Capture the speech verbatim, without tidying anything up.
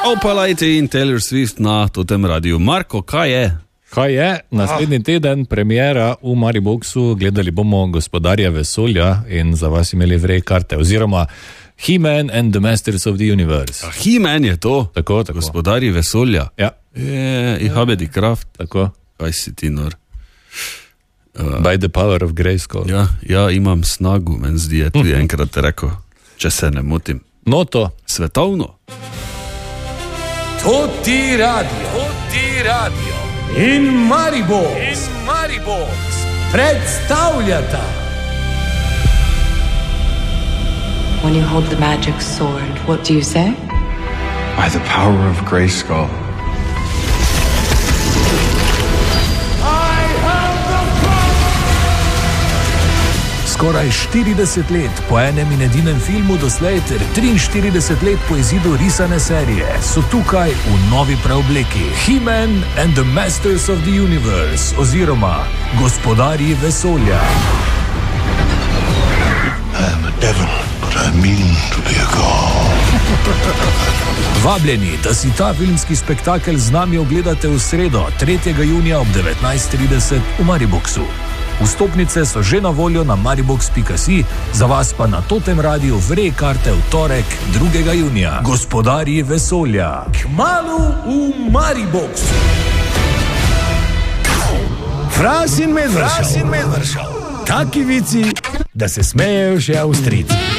Opalite in Taylor Swift na totem radiju. Marko, kaj je? Kaj je? Naslednji teden premiera v Mariboxu, gledali bomo Gospodarja vesolja in za vas imeli vrej karte, oziroma He-Man and the Masters of the Universe. He-Man je to? Tako, tako. Gospodarji vesolja? Ja. Je, ich habe die Kraft. Tako. Kaj si ti nor? Uh, By the power of Grayskull. Ja, ja, imam snagu, meni zdi, je tudi enkrat rekel, če se ne motim. No to. Svetovno. To ti radio, to ti radio. In Maribox, in Maribox predstavljata. When you hold the magic sword, what do you say? By the power of Grayskull. Skoraj štirideset let po enem in edinem filmu doslej ter triinštirideset let po izidu risane serije so tukaj v novi preobleki He-Man and the Masters of the Universe oziroma Gospodarji vesolja. I am a devil, but I mean to be a god. Vabljeni, da si ta filmski spektakel z nami ogledate v sredo, tretjega junija ob devetnajst trideset v Mariboxu. Vstopnice so že na voljo na maribox pika si, za vas pa na Totem radiju vrej karte v torek, drugega junija. Gospodarji vesolja. Kmalu v Mariboxu. Fras in Medvršav. Taki vici, da se smejejo še Avstrijci.